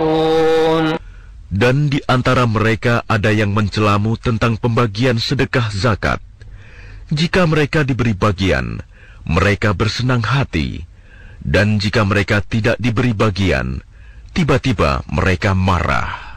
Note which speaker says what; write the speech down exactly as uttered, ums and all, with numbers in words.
Speaker 1: يعرفون.
Speaker 2: Dan di antara mereka ada yang mencelamu tentang pembagian sedekah zakat. Jika mereka diberi bagian, mereka bersenang hati. Dan jika mereka tidak diberi bagian, tiba-tiba mereka marah.